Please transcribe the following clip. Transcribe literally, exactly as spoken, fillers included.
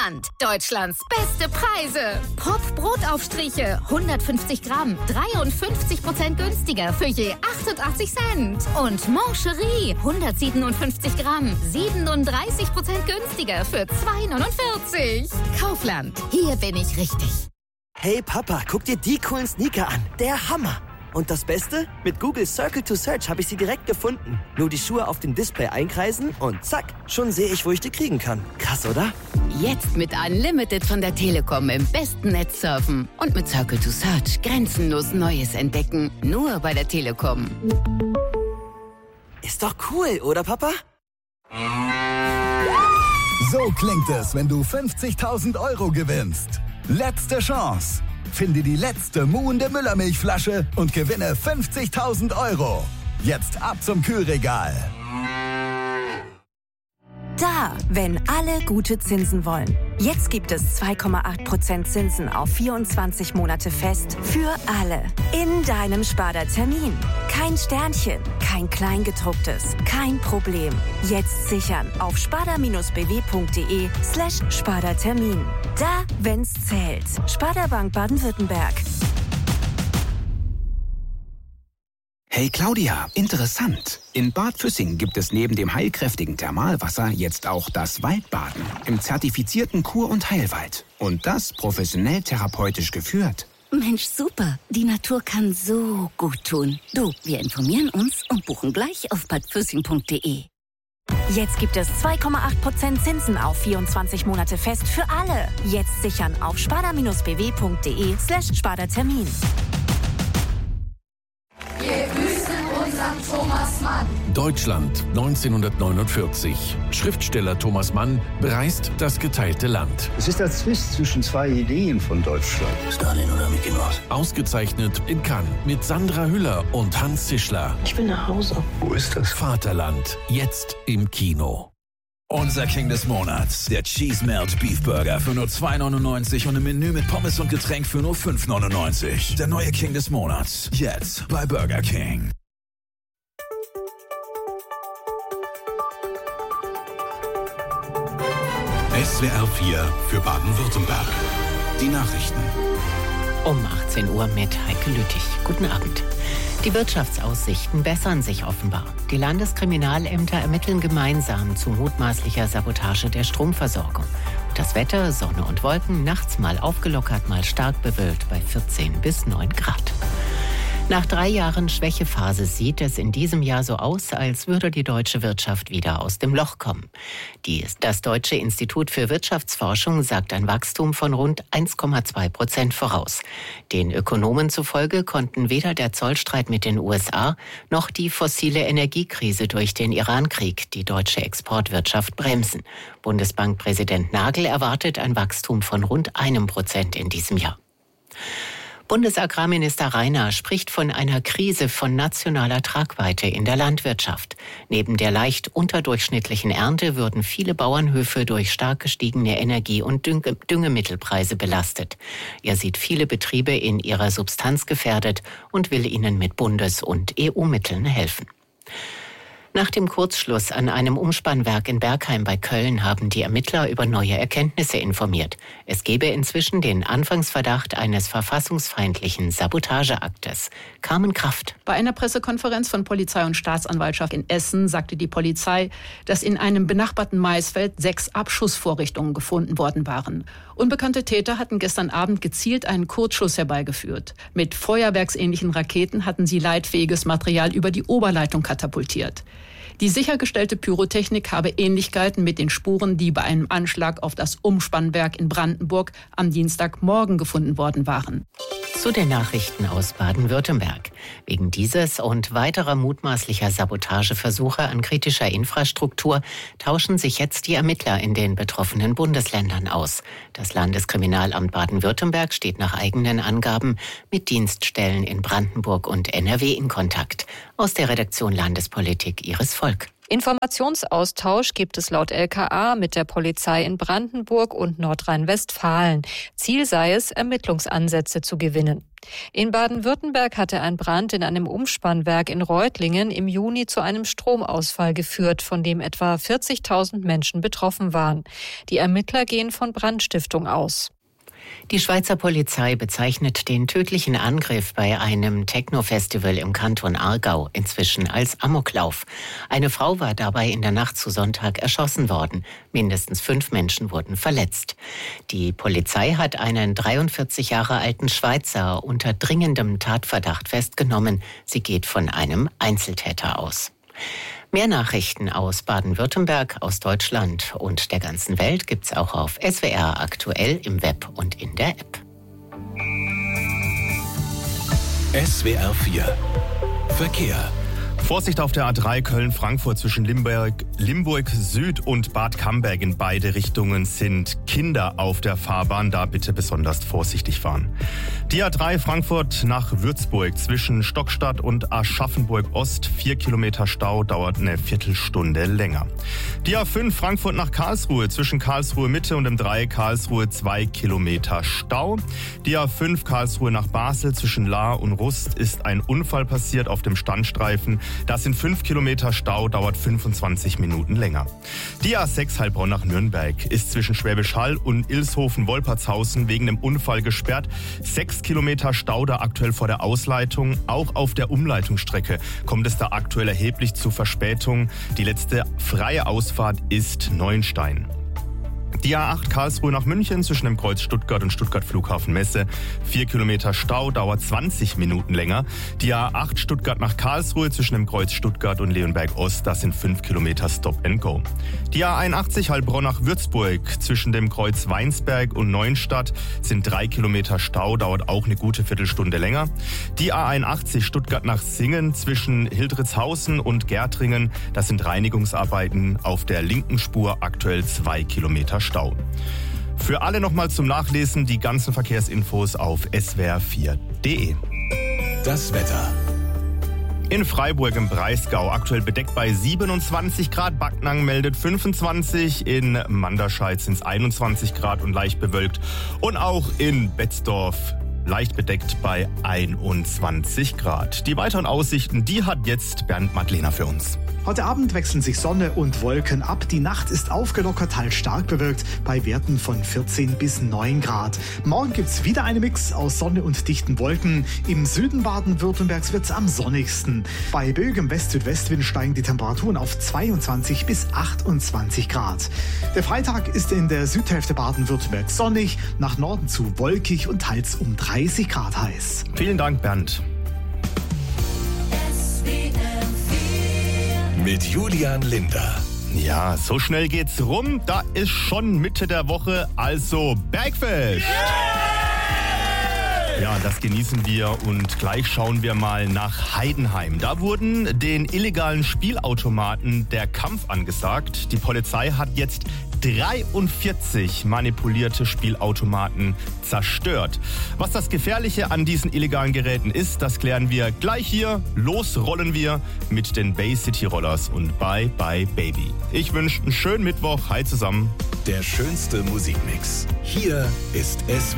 Kaufland. Deutschlands beste Preise. Pop-Brotaufstriche, hundertfünfzig Gramm, dreiundfünfzig Prozent günstiger für je achtundachtzig Cent. Und Mancherie, hundertsiebenundfünfzig Gramm, siebenunddreißig Prozent günstiger für zwei neunundvierzig. Kaufland, hier bin ich richtig. Hey Papa, guck dir die coolen Sneaker an. Der Hammer. Und das Beste? Mit Google Circle to Search habe ich sie direkt gefunden. Nur die Schuhe auf dem Display einkreisen und zack, schon sehe ich, wo ich die kriegen kann. Krass, oder? Jetzt mit Unlimited von der Telekom im besten Netz surfen. Und mit Circle to Search grenzenlos Neues entdecken. Nur bei der Telekom. Ist doch cool, oder Papa? So klingt es, wenn du fünfzigtausend Euro gewinnst. Letzte Chance. Finde die letzte muhende Müllermilchflasche und gewinne fünfzigtausend Euro. Jetzt ab zum Kühlregal. Da, wenn alle gute Zinsen wollen. Jetzt gibt es zwei Komma acht Prozent Zinsen auf vierundzwanzig Monate fest für alle. In deinem Sparda Termin. Kein Sternchen, kein Kleingedrucktes, kein Problem. Jetzt sichern auf sparda-bw.de slash Sparda Termin. Da, wenn's zählt. Sparda Bank Baden-Württemberg. Hey Claudia, interessant. In Bad Füssing gibt es neben dem heilkräftigen Thermalwasser jetzt auch das Waldbaden im zertifizierten Kur- und Heilwald. Und das professionell therapeutisch geführt. Mensch, super. Die Natur kann so gut tun. Du, wir informieren uns und buchen gleich auf bad füssing punkt de. Jetzt gibt es zwei Komma acht Prozent Zinsen auf vierundzwanzig Monate fest für alle. Jetzt sichern auf sparda-bw.de slash Sparda Termin. Wir grüßen unseren Thomas Mann. Deutschland neunzehnhundertneunundvierzig. Schriftsteller Thomas Mann bereist das geteilte Land. Es ist der Zwist zwischen zwei Ideen von Deutschland. Stalin oder Mickey Mouse? Ausgezeichnet in Cannes mit Sandra Hüller und Hans Zischler. Ich will nach Hause. Wo ist das? Vaterland, jetzt im Kino. Unser King des Monats, der Cheese Melt Beef Burger für nur zwei neunundneunzig und ein Menü mit Pommes und Getränk für nur fünf neunundneunzig. Der neue King des Monats, jetzt bei Burger King. S W R vier für Baden-Württemberg. Die Nachrichten. Um achtzehn Uhr mit Heike Lüttich. Guten Abend. Die Wirtschaftsaussichten bessern sich offenbar. Die Landeskriminalämter ermitteln gemeinsam zu mutmaßlicher Sabotage der Stromversorgung. Das Wetter, Sonne und Wolken, nachts mal aufgelockert, mal stark bewölkt bei vierzehn bis neun Grad. Nach drei Jahren Schwächephase sieht es in diesem Jahr so aus, als würde die deutsche Wirtschaft wieder aus dem Loch kommen. Die, das Deutsche Institut für Wirtschaftsforschung sagt ein Wachstum von rund eins Komma zwei Prozent voraus. Den Ökonomen zufolge konnten weder der Zollstreit mit den U S A noch die fossile Energiekrise durch den Irankrieg die deutsche Exportwirtschaft bremsen. Bundesbankpräsident Nagel erwartet ein Wachstum von rund einem Prozent in diesem Jahr. Bundesagrarminister Rainer spricht von einer Krise von nationaler Tragweite in der Landwirtschaft. Neben der leicht unterdurchschnittlichen Ernte würden viele Bauernhöfe durch stark gestiegene Energie- und Dünge- Düngemittelpreise belastet. Er sieht viele Betriebe in ihrer Substanz gefährdet und will ihnen mit Bundes- und E U-Mitteln helfen. Nach dem Kurzschluss an einem Umspannwerk in Bergheim bei Köln haben die Ermittler über neue Erkenntnisse informiert. Es gebe inzwischen den Anfangsverdacht eines verfassungsfeindlichen Sabotageaktes. Carmen Kraft. Bei einer Pressekonferenz von Polizei und Staatsanwaltschaft in Essen sagte die Polizei, dass in einem benachbarten Maisfeld sechs Abschussvorrichtungen gefunden worden waren. Unbekannte Täter hatten gestern Abend gezielt einen Kurzschuss herbeigeführt. Mit feuerwerksähnlichen Raketen hatten sie leitfähiges Material über die Oberleitung katapultiert. Die sichergestellte Pyrotechnik habe Ähnlichkeiten mit den Spuren, die bei einem Anschlag auf das Umspannwerk in Brandenburg am Dienstagmorgen gefunden worden waren. Zu den Nachrichten aus Baden-Württemberg. Wegen dieses und weiterer mutmaßlicher Sabotageversuche an kritischer Infrastruktur tauschen sich jetzt die Ermittler in den betroffenen Bundesländern aus. Das Landeskriminalamt Baden-Württemberg steht nach eigenen Angaben mit Dienststellen in Brandenburg und N R W in Kontakt. Aus der Redaktion Landespolitik Iris Volk. Informationsaustausch gibt es laut L K A mit der Polizei in Brandenburg und Nordrhein-Westfalen. Ziel sei es, Ermittlungsansätze zu gewinnen. In Baden-Württemberg hatte ein Brand in einem Umspannwerk in Reutlingen im Juni zu einem Stromausfall geführt, von dem etwa vierzigtausend Menschen betroffen waren. Die Ermittler gehen von Brandstiftung aus. Die Schweizer Polizei bezeichnet den tödlichen Angriff bei einem Techno-Festival im Kanton Aargau inzwischen als Amoklauf. Eine Frau war dabei in der Nacht zu Sonntag erschossen worden. Mindestens fünf Menschen wurden verletzt. Die Polizei hat einen dreiundvierzig Jahre alten Schweizer unter dringendem Tatverdacht festgenommen. Sie geht von einem Einzeltäter aus. Mehr Nachrichten aus Baden-Württemberg, aus Deutschland und der ganzen Welt gibt's auch auf S W R aktuell im Web und in der App. S W R vier Verkehr. Vorsicht auf der A drei Köln-Frankfurt zwischen Limburg, Limburg Süd und Bad Camberg. In beide Richtungen sind Kinder auf der Fahrbahn. Da bitte besonders vorsichtig fahren. Die A drei Frankfurt nach Würzburg zwischen Stockstadt und Aschaffenburg Ost. Vier Kilometer Stau, dauert eine Viertelstunde länger. Die A fünf Frankfurt nach Karlsruhe zwischen Karlsruhe Mitte und M drei Karlsruhe. Zwei Kilometer Stau. Die A fünf Karlsruhe nach Basel zwischen Lahr und Rust ist ein Unfall passiert auf dem Standstreifen. Das sind fünf Kilometer Stau, dauert fünfundzwanzig Minuten länger. Die A sechs Heilbronn nach Nürnberg ist zwischen Schwäbisch Hall und Ilshofen-Wolpertshausen wegen dem Unfall gesperrt. Sechs Kilometer Stau da aktuell vor der Ausleitung. Auch auf der Umleitungsstrecke kommt es da aktuell erheblich zu Verspätungen. Die letzte freie Ausfahrt ist Neuenstein. Die A acht Karlsruhe nach München zwischen dem Kreuz Stuttgart und Stuttgart Flughafen Messe. Vier Kilometer Stau, dauert zwanzig Minuten länger. Die A acht Stuttgart nach Karlsruhe zwischen dem Kreuz Stuttgart und Leonberg Ost. Das sind fünf Kilometer Stop and Go. Die A einundachtzig Heilbronn nach Würzburg zwischen dem Kreuz Weinsberg und Neuenstadt sind drei Kilometer Stau, dauert auch eine gute Viertelstunde länger. Die A einundachtzig Stuttgart nach Singen zwischen Hildritzhausen und Gärtringen. Das sind Reinigungsarbeiten auf der linken Spur, aktuell zwei Kilometer Stau. Für alle nochmal zum Nachlesen die ganzen Verkehrsinfos auf s w r vier punkt d e. Das Wetter. In Freiburg im Breisgau aktuell bedeckt bei siebenundzwanzig Grad. Backnang meldet fünfundzwanzig. In Manderscheid sind es einundzwanzig Grad und leicht bewölkt. Und auch in Betzdorf leicht bedeckt bei einundzwanzig Grad. Die weiteren Aussichten, die hat jetzt Bernd Madlener für uns. Heute Abend wechseln sich Sonne und Wolken ab. Die Nacht ist aufgelockert, teils stark bewölkt, bei Werten von vierzehn bis neun Grad. Morgen gibt's wieder einen Mix aus Sonne und dichten Wolken. Im Süden Baden-Württembergs wird's am sonnigsten. Bei böigem West-Südwestwind steigen die Temperaturen auf zweiundzwanzig bis achtundzwanzig Grad. Der Freitag ist in der Südhälfte Baden-Württembergs sonnig, nach Norden zu wolkig und teils um dreißig Grad heiß. Vielen Dank, Bernd. Mit Julian Linder. Ja, so schnell geht's rum. Da ist schon Mitte der Woche, also Bergfest. Yeah! Ja, das genießen wir und gleich schauen wir mal nach Heidenheim. Da wurden den illegalen Spielautomaten der Kampf angesagt. Die Polizei hat jetzt dreiundvierzig manipulierte Spielautomaten zerstört. Was das Gefährliche an diesen illegalen Geräten ist, das klären wir gleich hier. Los rollen wir mit den Bay City Rollers und Bye Bye Baby. Ich wünsche einen schönen Mittwoch. Hi zusammen. Der schönste Musikmix. Hier ist S W R.